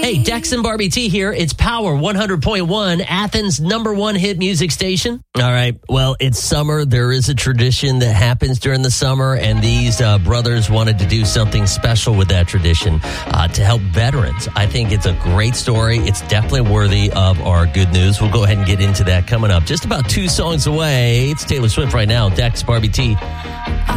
Hey, Dex and Barbie T here. It's Power 100.1, Athens' #1 hit music station. All right. Well, it's summer. There is a tradition that happens during the summer, and these brothers wanted to do something special with that tradition to help veterans. I think it's a great story. It's definitely worthy of our good news. We'll go ahead and get into that coming up. Just about 2 songs away. It's Taylor Swift right now. Dex, Barbie T.